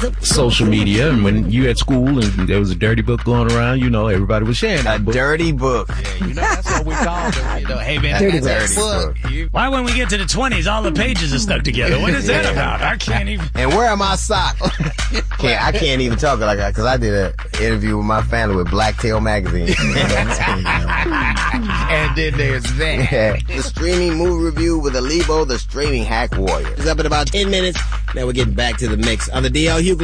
social media, and when you at school and there was a dirty book going around, you know, everybody was sharing that book. Dirty book. Yeah, you know, that's what we called it. You know, hey man, dirty book. Why when we get to the 20s, all the pages are stuck together? What is that about? I can't even. And where are my socks? I can't even talk like that because I did an interview with my family with Blacktail magazine. And then there's that. The streaming movie review with Alibo, the streaming hack warrior. It's up in about 10 minutes. Now we're getting back to the mix on the DL Hughley